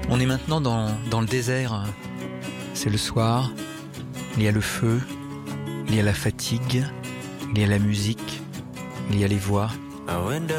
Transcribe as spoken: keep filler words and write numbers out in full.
On est maintenant dans, dans le désert. C'est le soir. Il y a le feu. Il y a la fatigue. Il y a la musique. Il y a les voix.